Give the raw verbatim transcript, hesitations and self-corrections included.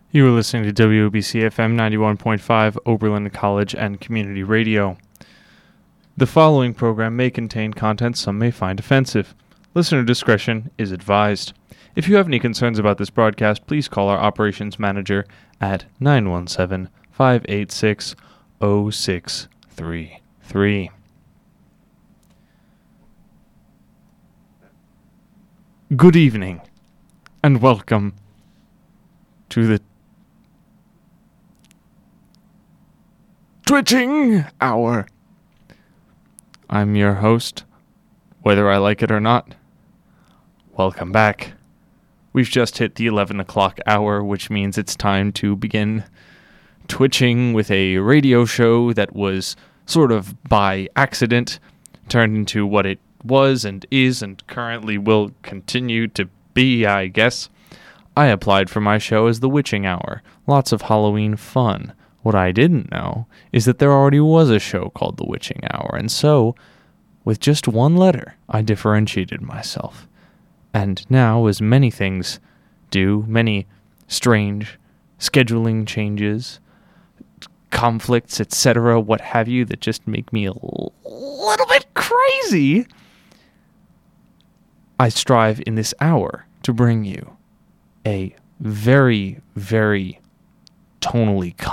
You are listening to W O B C F M ninety-one point five, Oberlin College and Community Radio. The following program may contain content some may find offensive. Listener discretion is advised. If you have any concerns about this broadcast, please call our operations manager at nine one seven, five eight six, zero six three three. Good evening, and welcome to the Twitching Hour. I'm your host, whether I like it or not. Welcome back. We've just hit the eleven o'clock hour, which means it's time to begin twitching with a radio show that was sort of by accident turned into what it was and is and currently will continue to be, I guess. I applied for my show as The Witching Hour. Lots of Halloween fun. What I didn't know is that there already was a show called The Witching Hour, and so, with just one letter, I differentiated myself. And now, as many things do, many strange scheduling changes, conflicts, et cetera, what have you, that just make me a l- little bit crazy, I strive in this hour to bring you a very, very tonally